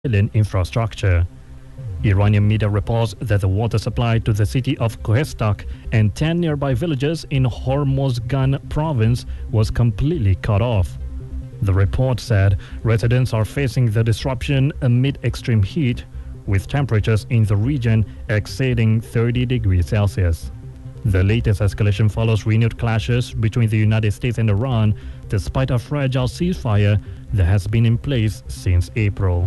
civilian infrastructure. Iranian media reports that the water supply to the city of Kohestak and 10 nearby villages in Hormozgan province was completely cut off. The report said residents are facing the disruption amid extreme heat, with temperatures in the region exceeding 30 degrees Celsius. The latest escalation follows renewed clashes between the United States and Iran, despite a fragile ceasefire that has been in place since April.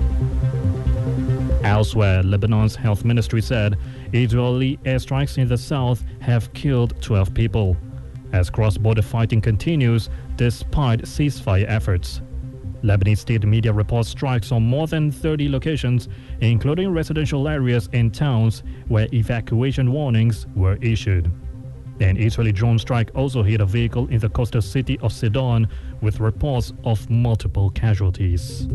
Elsewhere, Lebanon's health ministry said Israeli airstrikes in the south have killed 12 people, as cross-border fighting continues despite ceasefire efforts. Lebanese state media reports strikes on more than 30 locations, including residential areas and towns where evacuation warnings were issued. An Israeli drone strike also hit a vehicle in the coastal city of Sidon, with reports of multiple casualties.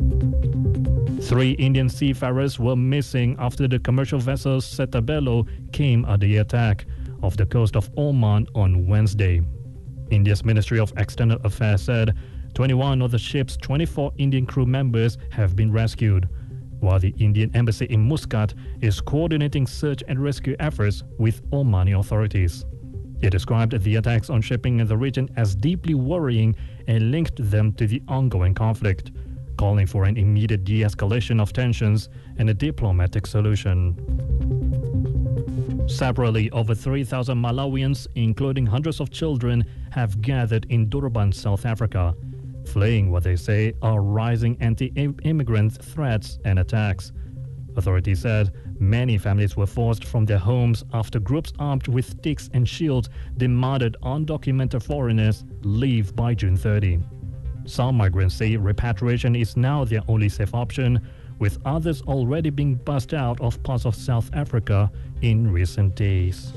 3 Indian seafarers were missing after the commercial vessel Setabelo came at the attack off the coast of Oman on Wednesday. India's Ministry of External Affairs said 21 of the ship's 24 Indian crew members have been rescued, while the Indian embassy in Muscat is coordinating search and rescue efforts with Omani authorities. It described the attacks on shipping in the region as deeply worrying and linked them to the ongoing conflict, calling for an immediate de-escalation of tensions and a diplomatic solution. Separately, over 3,000 Malawians, including hundreds of children, have gathered in Durban, South Africa, fleeing what they say are rising anti-immigrant threats and attacks. Authorities said many families were forced from their homes after groups armed with sticks and shields demanded undocumented foreigners leave by June 30. Some migrants say repatriation is now their only safe option, with others already being bussed out of parts of South Africa in recent days.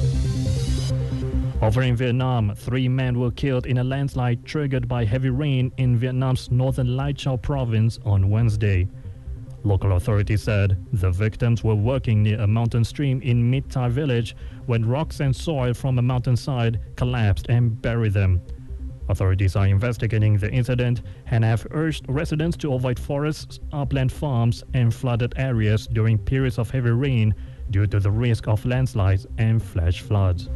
Over in Vietnam, 3 men were killed in a landslide triggered by heavy rain in Vietnam's northern Lai Châu province on Wednesday. Local authorities said the victims were working near a mountain stream in Mid Thai village when rocks and soil from a mountainside collapsed and buried them. Authorities are investigating the incident and have urged residents to avoid forests, upland farms, and flooded areas during periods of heavy rain due to the risk of landslides and flash floods.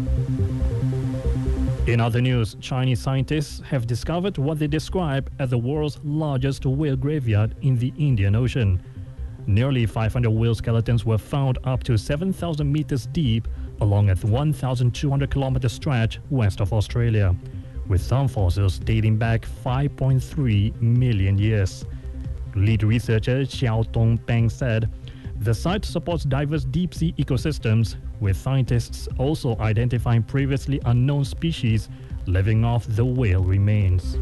In other news, Chinese scientists have discovered what they describe as the world's largest whale graveyard in the Indian Ocean. Nearly 500 whale skeletons were found up to 7,000 meters deep along a 1,200-kilometer stretch west of Australia, with some fossils dating back 5.3 million years. Lead researcher Xiao Dongpeng said, the site supports diverse deep-sea ecosystems, with scientists also identifying previously unknown species living off the whale remains.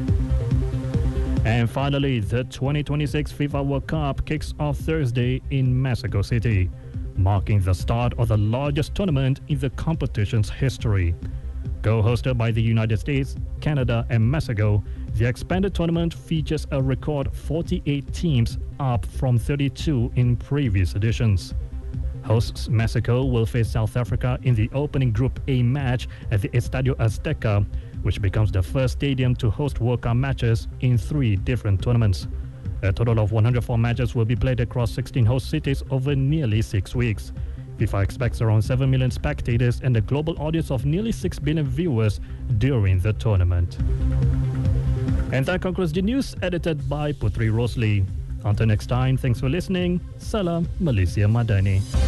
And finally, the 2026 FIFA World Cup kicks off Thursday in Mexico City, marking the start of the largest tournament in the competition's history. Co-hosted by the United States, Canada, and Mexico, the expanded tournament features a record 48 teams, up from 32 in previous editions. Hosts Mexico will face South Africa in the opening Group A match at the Estadio Azteca, which becomes the first stadium to host World Cup matches in 3 different tournaments. A total of 104 matches will be played across 16 host cities over nearly 6 weeks. FIFA expects around 7 million spectators and a global audience of nearly 6 billion viewers during the tournament. And that concludes the news edited by Putri Rosli. Until next time, thanks for listening. Salam Malaysia Madani.